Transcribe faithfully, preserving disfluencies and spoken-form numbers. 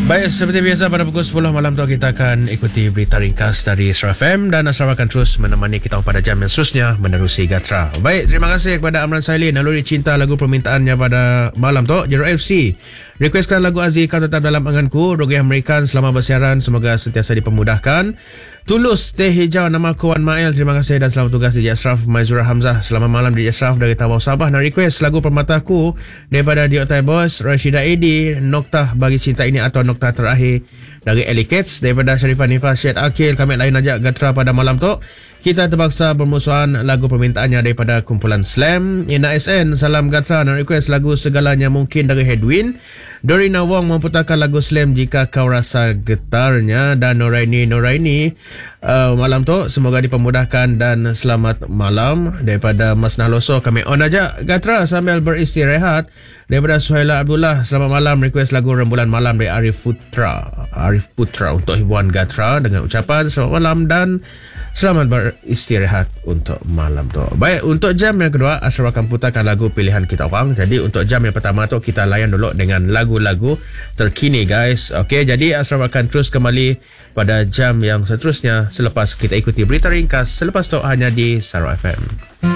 Baik, seperti biasa pada pukul sepuluh malam tu kita akan ikuti berita ringkas dari Asra F M dan Asra akan terus menemani kita pada jam yang seterusnya menerusi Gatra. Baik, terima kasih kepada Amran Saili naluri cinta lagu permintaannya pada malam tu. Jero F C requestkan lagu Aziz Kau Tetap Dalam Anganku. Rugi Amerikan selama bersiaran semoga sentiasa dipermudahkan. Tulus Teh Hijau nama Kuan Mail, terima kasih dan selamat tugas D J Ashraf. Maizura Hamzah, selamat malam D J Ashraf dari Tawau Sabah. Nak request lagu Permataku daripada Diotai Boss. Rashida Edi, Noktah Bagi Cinta Ini atau Noktah Terakhir dari Ellie Katz. Daripada Sharifah Nifah Syed Akil, kami lain ajak Gatra pada malam tu. Kita terpaksa bermusuhan lagu permintaannya daripada kumpulan Slam. Ina S N, salam Gatra, nak request lagu Segalanya Mungkin dari Headwind. Dorina Wong memputarkan lagu Slam Jika Kau Rasa Getarnya. Dan Noraini Noraini uh, malam tu semoga dipermudahkan dan selamat malam. Daripada Mas Nahloso, kami on aja Gatra sambil beristirahat. Daripada Suhaila Abdullah, selamat malam, request lagu Rembulan Malam dari Arif Putra. Arif Putra untuk hiburan Gatra dengan ucapan selamat malam dan selamat beristirahat untuk malam tu. Baik, untuk jam yang kedua Asra akan putarkan lagu pilihan kita orang. Jadi untuk jam yang pertama tu kita layan dulu dengan lagu-lagu terkini guys. Okey, jadi Asra akan terus kembali pada jam yang seterusnya selepas kita ikuti berita ringkas. Selepas tu hanya di Sarawak F M.